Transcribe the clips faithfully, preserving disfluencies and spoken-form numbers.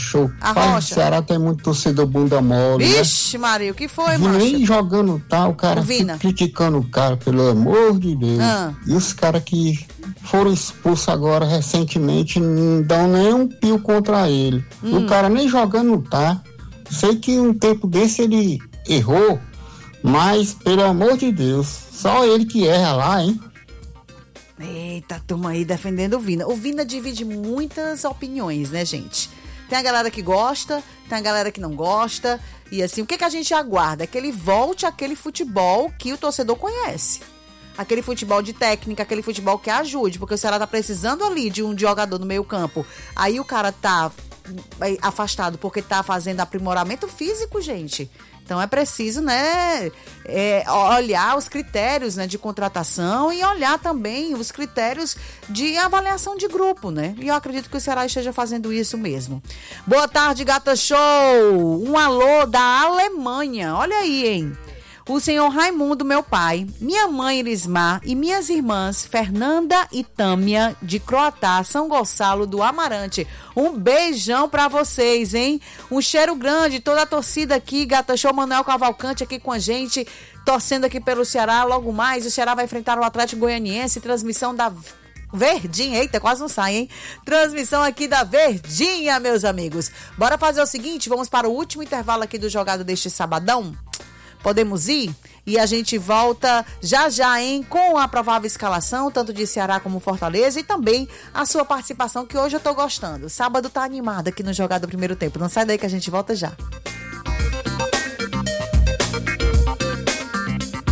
show. A Pai, Rocha. O Ceará tem muito torcedor bunda mole. Vixe, né? Maria, o que foi, mano? Nem macho? jogando tal, o cara fica criticando o cara, pelo amor de Deus. Ah. E os caras que foram expulsos agora recentemente não dão nem um pio contra ele. Hum. O cara nem jogando tá. Sei que um tempo desse ele errou, mas pelo amor de Deus, só ele que erra lá, hein? Eita, turma aí defendendo o Vina. O Vina divide muitas opiniões, né, gente? Tem a galera que gosta, tem a galera que não gosta. E assim, o que, que a gente aguarda? É que ele volte àquele futebol que o torcedor conhece. Aquele futebol de técnica, aquele futebol que ajude. Porque o Ceará tá precisando ali de um jogador no meio campo. Aí o cara tá afastado porque tá fazendo aprimoramento físico, gente. Então é preciso, né, é, olhar os critérios, né, de contratação e olhar também os critérios de avaliação de grupo, né? E eu acredito que o Ceará esteja fazendo isso mesmo. Boa tarde, Gata Show! Um alô da Alemanha. Olha aí, hein? O senhor Raimundo, meu pai, minha mãe Irismar e minhas irmãs Fernanda e Tâmia de Croatá, São Gonçalo do Amarante. Um beijão pra vocês, hein? Um cheiro grande, toda a torcida aqui, Gata Show, Manuel Cavalcante aqui com a gente, torcendo aqui pelo Ceará. Logo mais, o Ceará vai enfrentar o Atlético Goianiense, transmissão da Verdinha, eita, quase não sai, hein? Transmissão aqui da Verdinha, meus amigos. Bora fazer o seguinte, vamos para o último intervalo aqui do Jogado deste sabadão. Podemos ir? E a gente volta já já, hein? Com a provável escalação, tanto de Ceará como Fortaleza e também a sua participação, que hoje eu tô gostando. Sábado tá animado aqui no Jogado do Primeiro Tempo. Não sai daí que a gente volta já.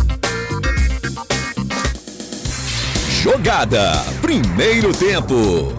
Jogada Primeiro Tempo.